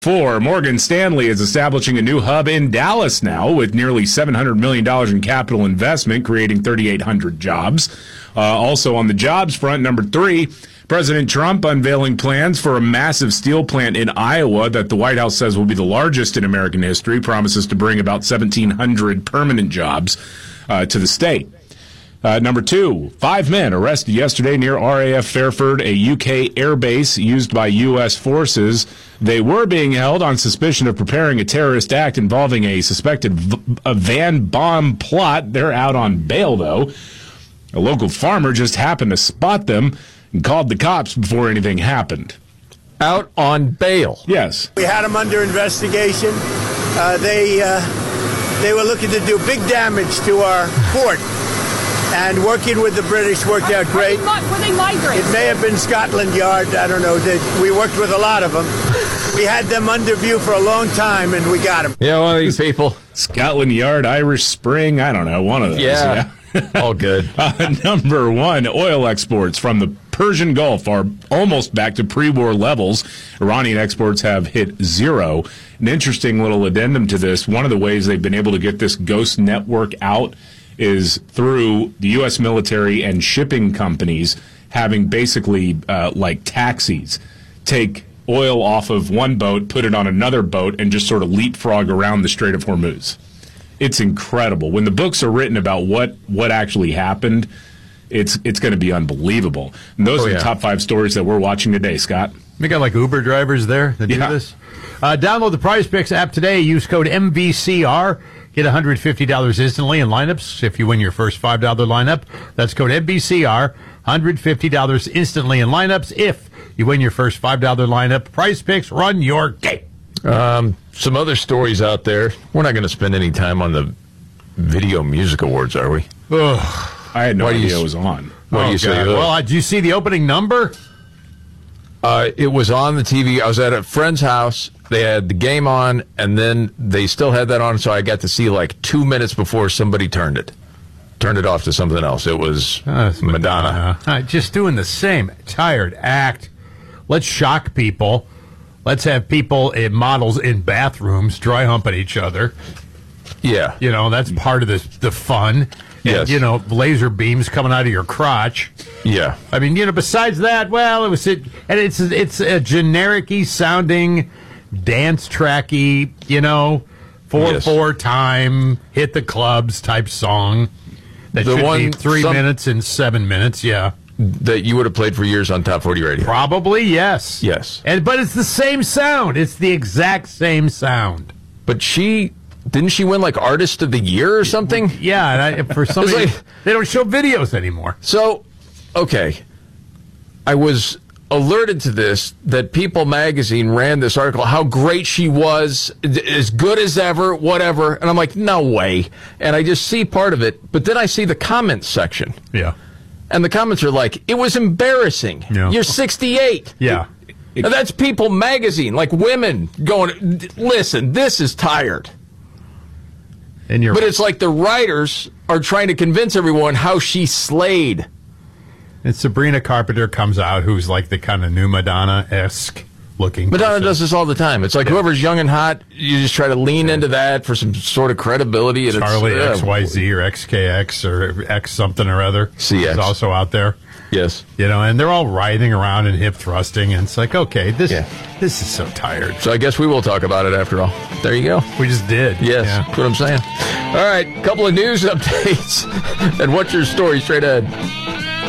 4. Morgan Stanley is establishing a new hub in Dallas now with nearly $700 million in capital investment, creating 3,800 jobs. Also on the jobs front, number 3, President Trump unveiling plans for a massive steel plant in Iowa that the White House says will be the largest in American history, promises to bring about 1,700 permanent jobs to the state. Number 2, 5 men arrested yesterday near RAF Fairford, a UK airbase used by U.S. forces. They were being held on suspicion of preparing a terrorist act involving a suspected van bomb plot. They're out on bail, though. A local farmer just happened to spot them and called the cops before anything happened. Out on bail? Yes. We had them under investigation. They were looking to do big damage to our fort. And working with the British worked out great. Were they migrants? It may have been Scotland Yard. I don't know. We worked with a lot of them. We had them under view for a long time, and we got them. Yeah, one of these people. Scotland Yard, Irish Spring, I don't know, one of those. Yeah. All good. Number 1, oil exports from the Persian Gulf are almost back to pre-war levels. Iranian exports have hit 0. An interesting little addendum to this, one of the ways they've been able to get this ghost network out is through the U.S. military and shipping companies having basically like taxis take oil off of one boat, put it on another boat, and just sort of leapfrog around the Strait of Hormuz. It's incredible. When the books are written about what actually happened, it's going to be unbelievable. And those are the top 5 stories that we're watching today, Scott. We got like Uber drivers there that do this. Download the Prize Picks app today. Use code MVCR. Get $150 instantly in lineups if you win your first $5 lineup. That's code MVCR. $150 instantly in lineups if you win your first $5 lineup. Prize Picks, run your game. Some other stories out there. We're not going to spend any time on the Video Music Awards, are we? Ugh. I had no idea it was on. What do you say? Well, did you see the opening number? It was on the TV. I was at a friend's house. They had the game on, and then they still had that on, so I got to see like 2 minutes before somebody turned it off to something else. It was Madonna. Just doing the same tired act. Let's shock people. Let's have people, models in bathrooms, dry humping each other. Yeah. You know, that's part of the fun. Yes. And, laser beams coming out of your crotch. Yeah. I mean, besides that, well, it's a generic-y sounding, dance tracky, 4/4 time, hit the clubs type song. That should be 3 minutes and 7 minutes, yeah. That you would have played for years on Top 40 Radio. Probably, yes. Yes. But it's the same sound. It's the exact same sound. But didn't she win like Artist of the Year or something? Yeah, and for some reason, they don't show videos anymore. So, okay. I was alerted to this, that People magazine ran this article, how great she was, as good as ever, whatever. And I'm like, no way. And I just see part of it. But then I see the comments section. Yeah. And the comments are like, it was embarrassing. Yeah. You're 68. Yeah. Now, that's People magazine, like women going, listen, this is tired. But it's like the writers are trying to convince everyone how she slayed. And Sabrina Carpenter comes out, who's like the kind of new Madonna-esque looking Madonna person. does this all the time. It's like whoever's young and hot, you just try to lean into that for some sort of credibility. And Charlie XYZ or XKX or X something or other CX is also out there. Yes. And they're all writhing around and hip thrusting, and it's like, okay, this is so tired. So I guess we will talk about it after all. There you go. We just did. Yes, Yeah. that's what I'm saying. All right, couple of news updates and what's your story straight ahead.